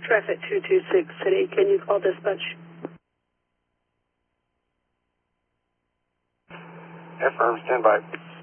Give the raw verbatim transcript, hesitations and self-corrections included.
Traffic two two six City, can you call dispatch? Affirm, stand by.